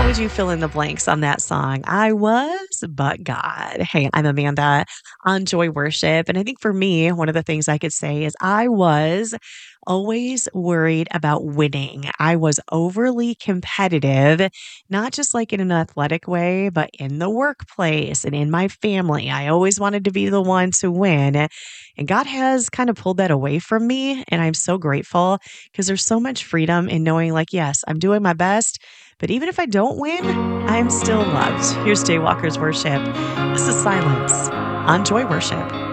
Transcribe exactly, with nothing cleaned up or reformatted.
how would you fill in the blanks on that song? I was, but God. Hey, I'm Amanda on Joy Worship. And I think for me, one of the things I could say is I was always worried about winning. I was overly competitive, not just like in an athletic way, but in the workplace and in my family. I always wanted to be the one to win. And God has kind of pulled that away from me. And I'm so grateful because there's so much freedom in knowing, like, yes, I'm doing my best. But even if I don't win, I'm still loved. Here's Jay Walker's Worship. This is Silence on Joy Worship.